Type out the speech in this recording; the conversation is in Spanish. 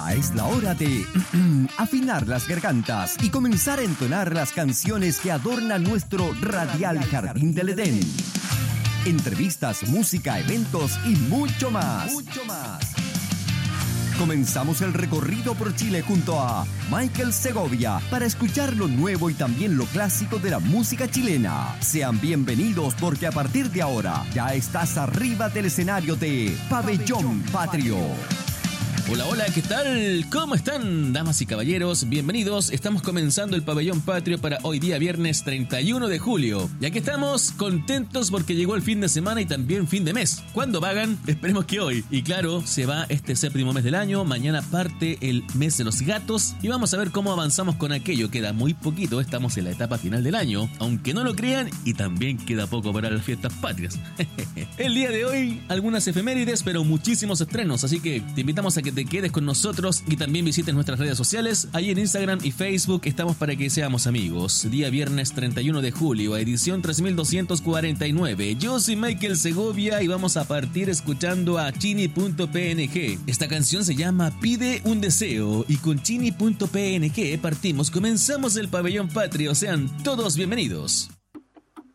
Ya es la hora de afinar las gargantas y comenzar a entonar las canciones que adornan nuestro radial Jardín del Edén. Entrevistas, música, eventos y mucho más. Comenzamos el recorrido por Chile junto a Michael Segovia para escuchar lo nuevo y también lo clásico de la música chilena. Sean bienvenidos porque a partir de ahora ya estás arriba del escenario de Pabellón Patrio. Hola, hola, ¿qué tal? ¿Cómo están, damas y caballeros? Bienvenidos, estamos comenzando el Pabellón Patrio para hoy día viernes 31 de julio. Y aquí estamos contentos porque llegó el fin de semana y también fin de mes. ¿Cuándo vagan? Esperemos que hoy. Y claro, se va este séptimo mes del año, mañana parte el mes de los gatos y vamos a ver cómo avanzamos con aquello. Queda muy poquito, estamos en la etapa final del año, aunque no lo crean, y también queda poco para las fiestas patrias. El día de hoy, algunas efemérides, pero muchísimos estrenos, así que te invitamos a que te quedes con nosotros y también visites nuestras redes sociales. Ahí en Instagram y Facebook estamos para que seamos amigos. Día viernes 31 de julio, edición 3249. Yo soy Michael Segovia y vamos a partir escuchando a Chini.png. Esta canción se llama Pide un deseo y con Chini.png partimos, comenzamos el Pabellón Patrio. Sean todos bienvenidos.